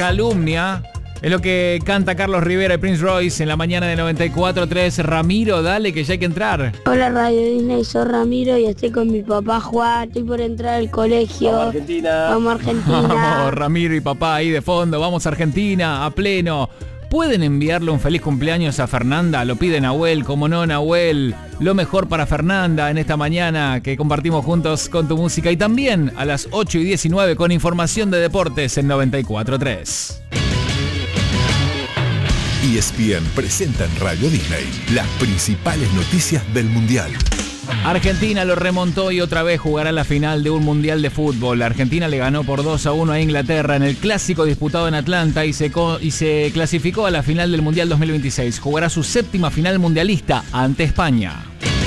calumnia. Es lo que canta Carlos Rivera y Prince Royce en la mañana de 94.3. Ramiro, dale que ya hay que entrar. Hola Radio Disney, soy Ramiro y estoy con mi papá Juan. Estoy por entrar al colegio. Vamos Argentina. Vamos Argentina. Vamos, Ramiro y papá ahí de fondo. Vamos Argentina, a pleno. ¿Pueden enviarle un feliz cumpleaños a Fernanda? Lo pide Nahuel, como no, Nahuel. Lo mejor para Fernanda en esta mañana que compartimos juntos con tu música. Y también a las 8:19 con información de deportes en 94.3. ESPN presenta en Radio Disney las principales noticias del Mundial. Argentina lo remontó y otra vez jugará la final de un Mundial de Fútbol. Argentina le ganó por 2-1 a Inglaterra en el clásico disputado en Atlanta y se clasificó a la final del Mundial 2026. Jugará su séptima final mundialista ante España.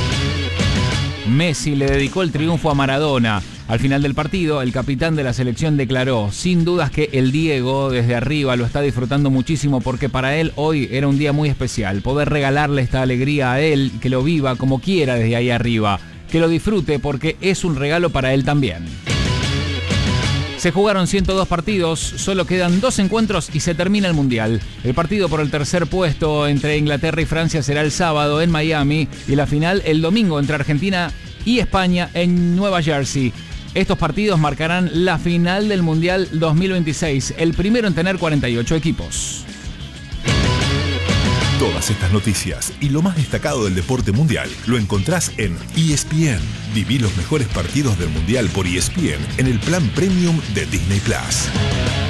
Messi le dedicó el triunfo a Maradona. Al final del partido, el capitán de la selección declaró, sin dudas que el Diego desde arriba lo está disfrutando muchísimo porque para él hoy era un día muy especial. Poder regalarle esta alegría a él, que lo viva como quiera desde ahí arriba. Que lo disfrute porque es un regalo para él también. Se jugaron 102 partidos, solo quedan 2 encuentros y se termina el Mundial. El partido por el tercer puesto entre Inglaterra y Francia será el sábado en Miami y la final el domingo entre Argentina y España en Nueva Jersey. Estos partidos marcarán la final del Mundial 2026, el primero en tener 48 equipos. Todas estas noticias y lo más destacado del deporte mundial lo encontrás en ESPN. Viví los mejores partidos del Mundial por ESPN en el plan Premium de Disney Plus.